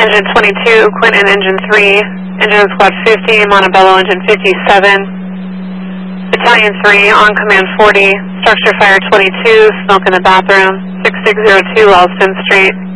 Engine 22, Quinton Engine 3, Engine Squad 50, Montebello Engine 57, Battalion 3, on command 40, Structure Fire 22, smoke in the bathroom, 6602 Alston Street.